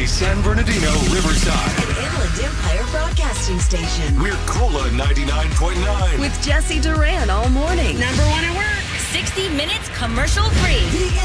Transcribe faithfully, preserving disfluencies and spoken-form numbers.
Bay, San Bernardino, Riverside. An Inland Empire Broadcasting Station. We're Cola ninety-nine point nine. With Jesse Duran all morning. Number one at work. sixty minutes commercial free. The